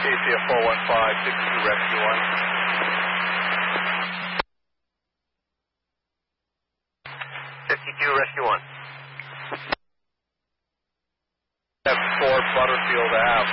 KCF 415, 62 Rescue 1. 52 Rescue 1. That's 4 Butterfield Ave.